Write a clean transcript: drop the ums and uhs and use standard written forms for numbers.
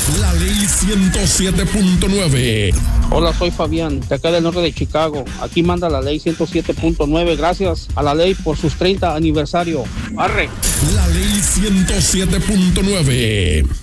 La ley 107.9. Hola, soy Fabián, de acá del norte de Chicago. Aquí manda la ley 107.9. Gracias a la ley por sus 30 aniversario. ¡Arre! La ley 107.9.